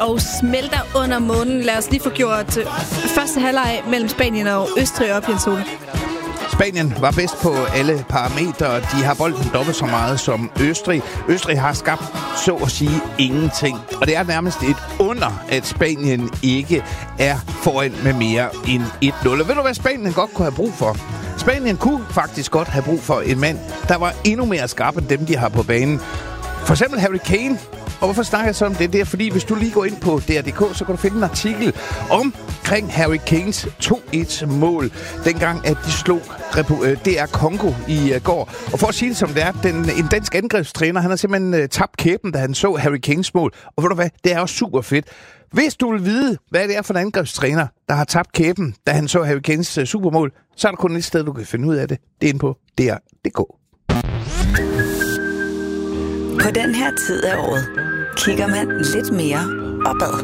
og smelter under månen. Lad os lige få gjort første halvleg mellem Spanien og Østrig op, Jens Ole. Spanien var bedst på alle parametre. De har bolden dobbelt så meget som Østrig. Østrig har skabt, så at sige, ingenting. Og det er nærmest et under, at Spanien ikke er foran med mere end 1-0. Og ved du, hvad Spanien godt kunne have brug for? Spanien kunne faktisk godt have brug for en mand, der var endnu mere skarp end dem, de har på banen. For eksempel Harry Kane. Og hvorfor snakker jeg så om det? Det er fordi, hvis du lige går ind på DR.dk, så kan du finde en artikel omkring Harry Kanes 2-1-mål, dengang at de slog DR Congo i går. Og for at sige det som det er, en dansk angrebstræner, han har simpelthen tabt kæben, da han så Harry Kanes mål. Og ved du hvad? Det er også super fedt. Hvis du vil vide, hvad det er for en angrebstræner, der har tabt kæben, da han så Harry Kanes supermål, så er der kun et sted, du kan finde ud af det. Det er inde på DR.dk. På den her tid af året kigger man lidt mere opad.